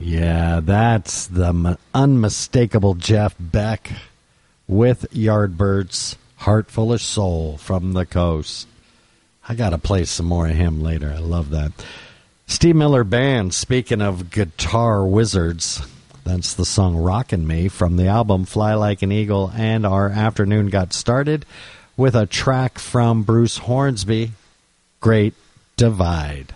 Yeah, that's the unmistakable Jeff Beck with Yardbirds, Heart Full of Soul from the Coast. I got to play some more of him later. I love that. Steve Miller Band, speaking of guitar wizards, that's the song Rockin' Me from the album Fly Like an Eagle, and our afternoon got started with a track from Bruce Hornsby, Great Divide.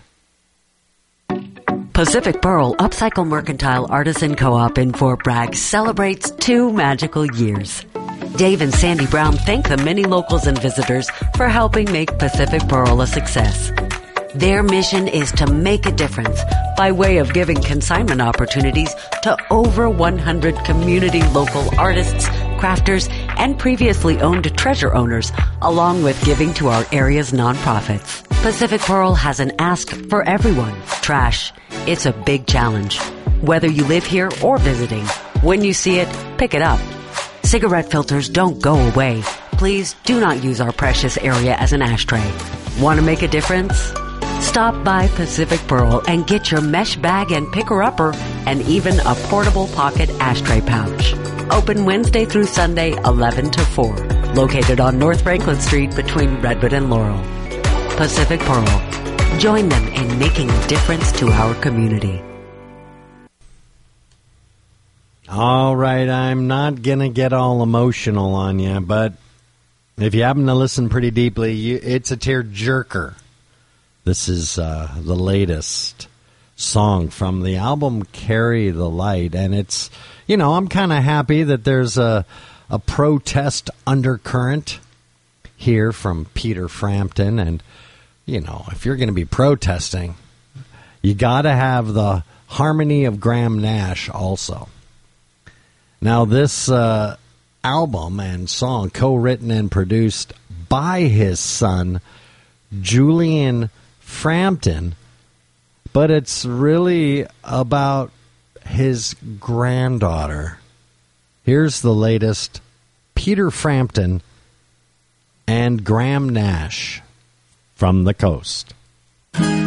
Pacific Pearl Upcycle Mercantile Artisan Co-op in Fort Bragg celebrates 2 magical years. Dave and Sandy Brown thank the many locals and visitors for helping make Pacific Pearl a success. Their mission is to make a difference by way of giving consignment opportunities to over 100 community local artists, crafters, and previously owned treasure owners, along with giving to our area's nonprofits. Pacific Pearl has an ask for everyone. Trash. It's a big challenge. Whether you live here or visiting, when you see it, pick it up. Cigarette filters don't go away. Please do not use our precious area as an ashtray. Want to make a difference? Stop by Pacific Pearl and get your mesh bag and picker-upper and even a portable pocket ashtray pouch. Open Wednesday through Sunday, 11 to 4. Located on North Franklin Street between Redwood and Laurel. Pacific Pearl. Join them in making a difference to our community. All right, I'm not going to get all emotional on you, but if you happen to listen pretty deeply, it's a tear-jerker. This is the latest song from the album Carry the Light, and it's, I'm kind of happy that there's a protest undercurrent here from Peter Frampton, and, if you're going to be protesting, you got to have the harmony of Graham Nash also. Now, this album and song co-written and produced by his son, Julian Frampton, but it's really about his granddaughter. Here's the latest, Peter Frampton and Graham Nash from the Coast.